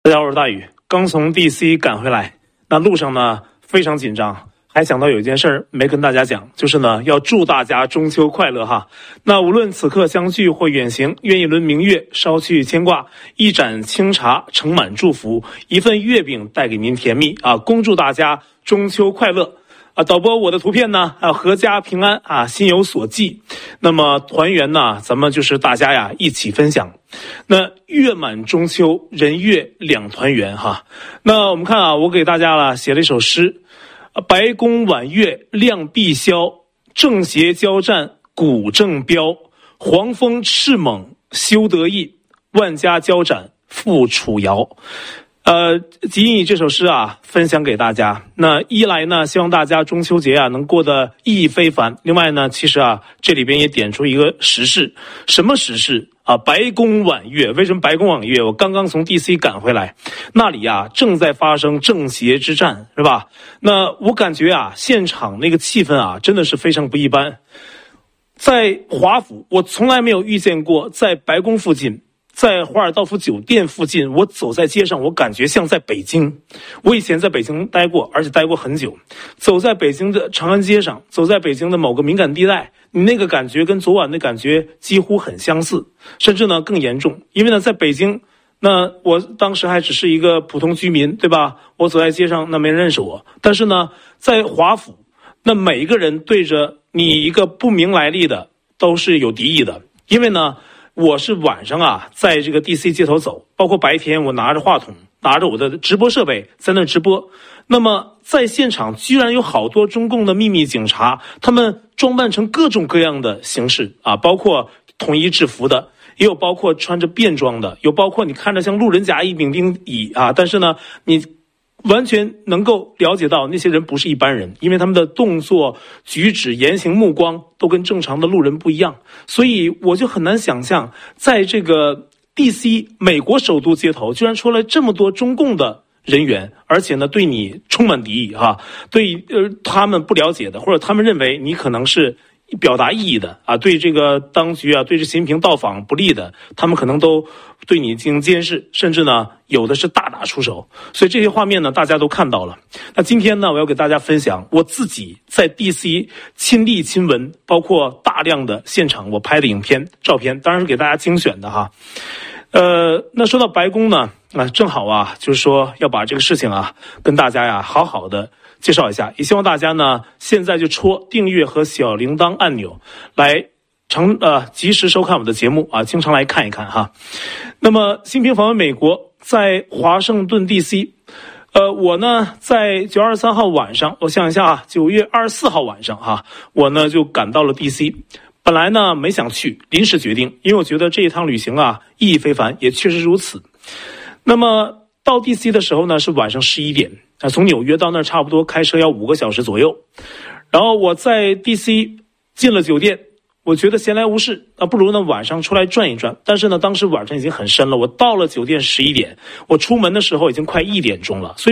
大家好，我是大宇，刚从 DC 赶回来，那路上呢非常紧张，还想到有一件事儿没跟大家讲，就是呢要祝大家中秋快乐哈。那无论此刻相聚或远行，愿一轮明月捎去牵挂，一盏清茶盛满祝福，一份月饼带给您甜蜜啊！恭祝大家中秋快乐。导播，我的图片呢？阖家平安啊，心有所寄。那么团圆呢，咱们就是大家呀一起分享。那月满中秋，人月两团圆哈。那我们看啊，我给大家写了一首诗：白宫晚月亮碧霄，正邪交战鼓正标，黄蜂翅猛休得意，万家交斩复楚瑶。仅以这首诗啊分享给大家。那一来呢，希望大家中秋节啊能过得意义非凡。另外呢，其实啊这里边也点出一个时事，什么时事啊？白宫晚月。为什么白宫晚月？我刚刚从 DC 赶回来，那里啊正在发生正邪之战，是吧？那我感觉啊现场那个气氛啊真的是非常不一般。在华府，我从来没有遇见过在白宫附近，在华尔道夫酒店附近，我走在街上，我感觉像在北京。我以前在北京待过，而且待过很久。走在北京的长安街上，走在北京的某个敏感地带，你那个感觉跟昨晚的感觉几乎很相似，甚至呢更严重。因为呢，在北京，那我当时还只是一个普通居民，对吧？我走在街上，那没人认识我。但是呢，在华府，那每一个人对着你一个不明来历的都是有敌意的，因为呢我是晚上啊，在这个 DC 街头走，包括白天我拿着话筒，拿着我的直播设备在那直播。那么在现场居然有好多中共的秘密警察，他们装扮成各种各样的形式啊，包括统一制服的，也有包括穿着便装的，有包括你看着像路人甲乙丙丁乙啊，但是呢你完全能够了解到那些人不是一般人，因为他们的动作举止言行目光都跟正常的路人不一样。所以我就很难想象，在这个 DC 美国首都街头居然出来这么多中共的人员，而且呢对你充满敌意哈，对他们不了解的，或者他们认为你可能是表达异议的啊，对这个当局啊，对这习近平到访不利的，他们可能都对你进行监视，甚至呢有的是大打出手。所以这些画面呢大家都看到了。那今天呢我要给大家分享我自己在 DC 亲力亲闻，包括大量的现场我拍的影片照片，当然是给大家精选的哈。那说到白宫呢，正好啊就是说要把这个事情啊跟大家呀好好的介绍一下，也希望大家呢现在就戳订阅和小铃铛按钮来及时收看我的节目啊，经常来看一看哈。那么习近平访问美国，在华盛顿 DC， 我呢在9月23号晚上，我想一下啊，9月24号晚上哈，我呢就赶到了 DC。本来呢没想去，临时决定，因为我觉得这一趟旅行啊意义非凡，也确实如此。那么到 DC 的时候呢是晚上11点，从纽约到那儿差不多开车要5个小时左右。然后我在 DC 进了酒店，我觉得闲来无事，不如呢晚上出来转一转。但是呢当时晚上已经很深了，我到了酒店11点，我出门的时候已经快1点钟了，所以